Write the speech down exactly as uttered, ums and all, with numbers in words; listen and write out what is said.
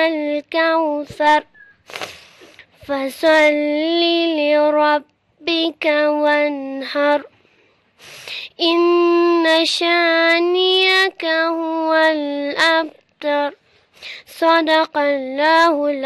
الكوثر فصل لربك وانهر إن شانئك هو الأبتر. صدق الله العظيم.